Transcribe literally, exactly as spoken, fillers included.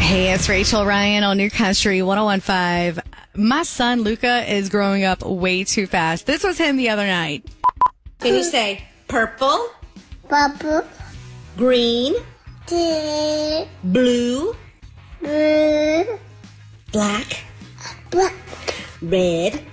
Hey, it's Rachel Ryan on New Country one oh one point five. My son, Luca, is growing up way too fast. This was him the other night. Can you say purple, Purple, green, green, blue, blue, black, black, red,